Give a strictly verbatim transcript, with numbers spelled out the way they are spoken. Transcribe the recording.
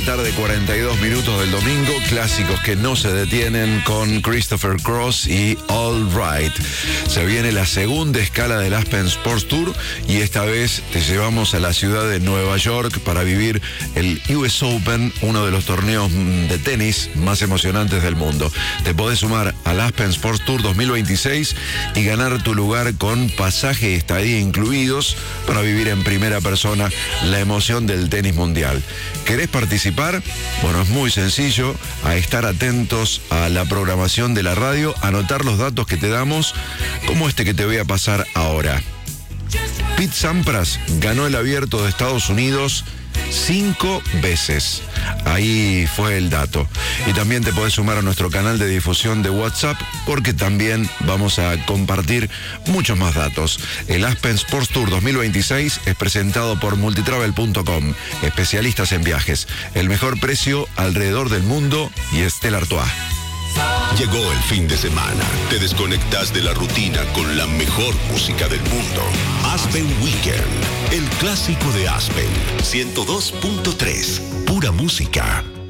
tarde, cuarenta y dos minutos del domingo. Clásicos que no se detienen con Christopher Cross y All Right. Se viene la segunda escala del Aspen Sports Tour y esta vez te llevamos a la ciudad de Nueva York para vivir el U S Open, uno de los torneos de tenis más emocionantes del mundo. Te podés sumar al Aspen Sports Tour dos mil veintiséis y ganar tu lugar con pasaje y estadía incluidos para vivir en primera persona la emoción del tenis mundial. ¿Querés participar? Bueno, es muy sencillo. A estar atentos a la programación de la radio, anotar los datos que te damos, como este que te voy a pasar ahora. Pete Sampras ganó el Abierto de Estados Unidos cinco veces. Ahí fue el dato. Y también te podés sumar a nuestro canal de difusión de WhatsApp porque también vamos a compartir muchos más datos. El Aspen Sports Tour dos mil veintiséis es presentado por multitravel punto com, especialistas en viajes. El mejor precio alrededor del mundo y Stella Artois. Llegó el fin de semana. Te desconectas de la rutina con la mejor música del mundo. Aspen Weekend, el clásico de Aspen. ciento dos punto tres, pura música.